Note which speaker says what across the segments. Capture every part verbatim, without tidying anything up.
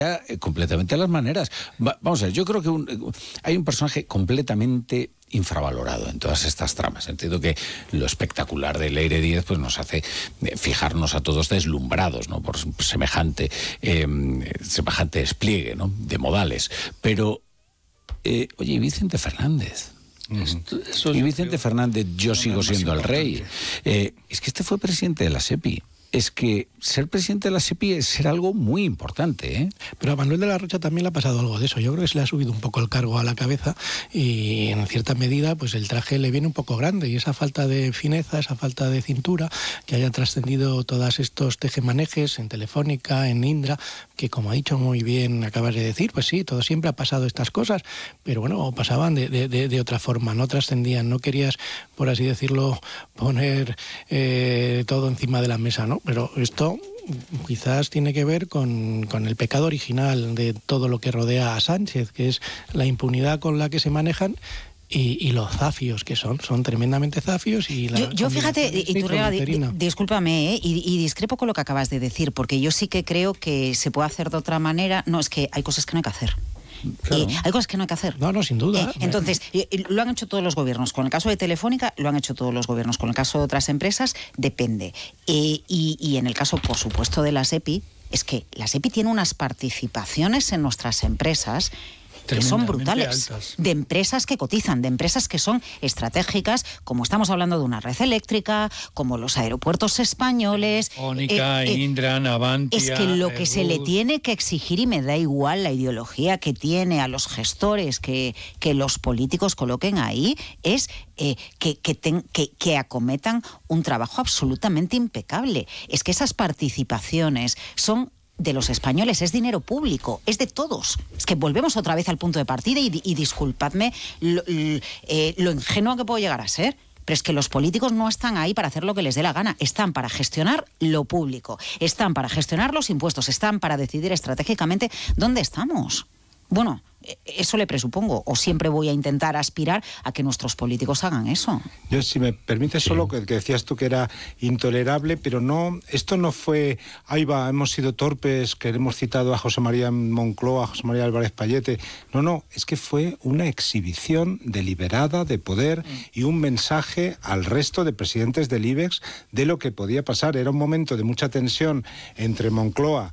Speaker 1: completamente las maneras. Va, vamos a ver, yo creo que un, hay un personaje completamente infravalorado en todas estas tramas. Entiendo que lo espectacular de Leire Díez pues nos hace fijarnos a todos deslumbrados, ¿no?, por semejante eh, semejante despliegue, ¿no?, de modales. Pero, eh, oye, ¿y Vicente Fernández? Esto, eso y Vicente Fernández, yo sigo siendo el rey. Eh, es que este fue presidente de la SEPI. Es que ser presidente de la SEPI es ser algo muy importante, ¿eh?
Speaker 2: Pero a Manuel de la Rocha también le ha pasado algo de eso. Yo creo que se le ha subido un poco el cargo a la cabeza y en cierta medida pues el traje le viene un poco grande, y esa falta de fineza, esa falta de cintura, que haya trascendido todos estos tejemanejes en Telefónica, en Indra, que como ha dicho muy bien, acabas de decir, pues sí, todo siempre ha pasado estas cosas, pero bueno, pasaban de, de, de, de otra forma, no trascendían, no querías, por así decirlo, poner eh, todo encima de la mesa, ¿no? Pero esto quizás tiene que ver con, con el pecado original de todo lo que rodea a Sánchez, que es la impunidad con la que se manejan y, y los zafios que son, son tremendamente zafios. Y la
Speaker 3: yo, yo fíjate, Iturriaga, di, di, discúlpame, ¿eh? y, y discrepo con lo que acabas de decir, porque yo sí que creo que se puede hacer de otra manera. No, es que hay cosas que no hay que hacer. Claro. Eh, hay cosas que no hay que hacer.
Speaker 2: No, no, sin duda.
Speaker 3: Eh, entonces, eh, lo han hecho todos los gobiernos. Con el caso de Telefónica, lo han hecho todos los gobiernos. Con el caso de otras empresas, depende. Eh, y, y en el caso, por supuesto, de la SEPI, es que la SEPI tiene unas participaciones en nuestras empresas que son brutales, altas. De empresas que cotizan, de empresas que son estratégicas, como estamos hablando de una red eléctrica, como los aeropuertos españoles.
Speaker 4: Telefónica, eh, eh, Indra, Navantia.
Speaker 3: Es que lo que
Speaker 4: Airbus.
Speaker 3: Se le tiene que exigir, y me da igual la ideología que tiene a los gestores que, que los políticos coloquen ahí, es eh, que, que, ten, que, que acometan un trabajo absolutamente impecable. Es que esas participaciones son de los españoles, es dinero público, es de todos. Es que volvemos otra vez al punto de partida y, y disculpadme lo, eh, lo ingenuo que puedo llegar a ser, pero es que los políticos no están ahí para hacer lo que les dé la gana, están para gestionar lo público, están para gestionar los impuestos, están para decidir estratégicamente dónde estamos. Bueno, eso le presupongo, o siempre voy a intentar aspirar a que nuestros políticos hagan eso.
Speaker 5: Yo, si me permites, sí. Solo que, que decías tú que era intolerable, pero no, esto no fue, ahí va, hemos sido torpes, que hemos citado a José María Moncloa, a José María Álvarez Pallete. No, no, es que fue una exhibición deliberada de poder mm. y un mensaje al resto de presidentes del IBEX de lo que podía pasar. Era un momento de mucha tensión entre Moncloa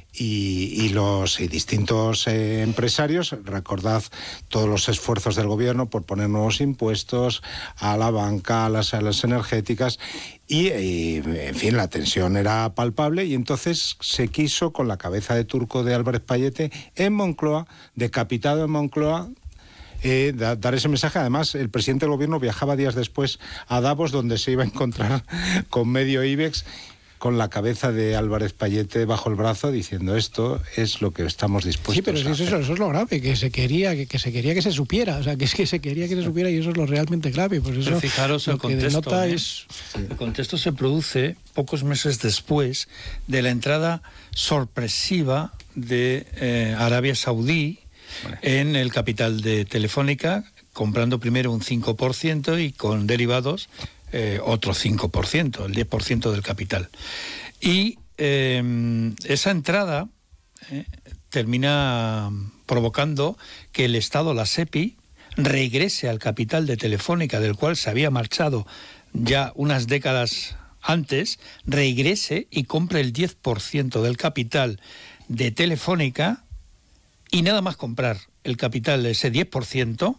Speaker 5: Y, y los y distintos eh, empresarios. Recordad todos los esfuerzos del gobierno por poner nuevos impuestos a la banca, a las, a las energéticas, y, y en fin, la tensión era palpable, y entonces se quiso, con la cabeza de turco de Álvarez Pallete en Moncloa, decapitado en Moncloa, Eh, da, dar ese mensaje. Además, el presidente del gobierno viajaba días después a Davos, donde se iba a encontrar con medio IBEX, con la cabeza de Álvarez Pallete bajo el brazo, diciendo: esto es lo que estamos dispuestos
Speaker 2: sí, pero
Speaker 5: a
Speaker 2: eso,
Speaker 5: hacer.
Speaker 2: Eso es lo grave, que se quería que, que se quería que se supiera, o sea, que es que se quería que se supiera, y eso es lo realmente grave. Por eso,
Speaker 4: pero fijaros, el contexto, ¿eh?
Speaker 2: es...
Speaker 4: el contexto se produce pocos meses después de la entrada sorpresiva de eh, Arabia Saudí vale. en el capital de Telefónica, comprando primero un cinco por ciento y con derivados Eh, otro cinco por ciento, el diez por ciento del capital. Y eh, esa entrada eh, termina provocando que el Estado, la SEPI, regrese al capital de Telefónica, del cual se había marchado ya unas décadas antes, regrese y compre el diez por ciento del capital de Telefónica, y nada más comprar el capital de ese diez por ciento,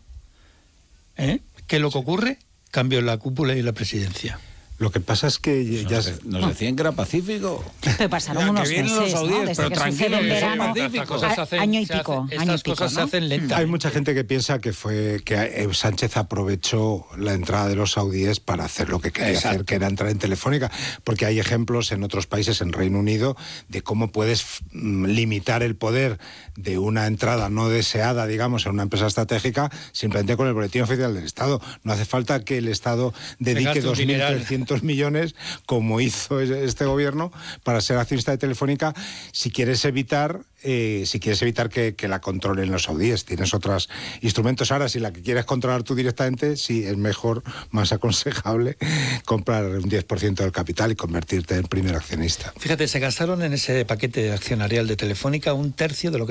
Speaker 4: ¿eh? ¿qué es lo que ocurre? Cambio en la cúpula y la presidencia.
Speaker 5: Lo que pasa es que ya...
Speaker 1: Nos, nos decían que era pacífico.
Speaker 3: Pero pasaron unos meses,
Speaker 1: los saudíes,
Speaker 3: ¿no? Desde
Speaker 1: pero
Speaker 3: que
Speaker 1: tranquilo,
Speaker 3: sucede en verano,
Speaker 4: estas cosas se hacen,
Speaker 3: año y
Speaker 4: se
Speaker 3: pico.
Speaker 4: Hacen,
Speaker 3: año
Speaker 4: estas
Speaker 3: y pico,
Speaker 4: cosas
Speaker 3: ¿no?
Speaker 4: se hacen lentamente.
Speaker 5: Hay mucha gente que piensa que fue que Sánchez aprovechó la entrada de los saudíes para hacer lo que quería Exacto. hacer, que era entrar en Telefónica, porque hay ejemplos en otros países, en Reino Unido, de cómo puedes limitar el poder de una entrada no deseada, digamos, en una empresa estratégica, simplemente con el boletín oficial del Estado. No hace falta que el Estado dedique dos mil trescientos millones, como hizo este gobierno, para ser accionista de Telefónica, si quieres evitar eh, si quieres evitar que, que la controlen los saudíes. Tienes otros instrumentos. Ahora, si la que quieres controlar tú directamente, sí, es mejor, más aconsejable, comprar un diez por ciento del capital y convertirte en primer accionista.
Speaker 4: Fíjate, se gastaron en ese paquete accionarial de Telefónica un tercio de lo que